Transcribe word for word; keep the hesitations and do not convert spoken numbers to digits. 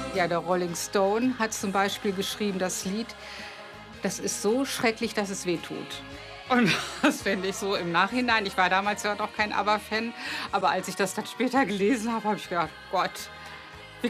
Ja, der Rolling Stone hat zum Beispiel geschrieben, das Lied, das ist so schrecklich, dass es wehtut. Und das finde ich so im Nachhinein, ich war damals ja noch kein ABBA-Fan, aber als ich das dann später gelesen habe, habe ich gedacht: „Gott."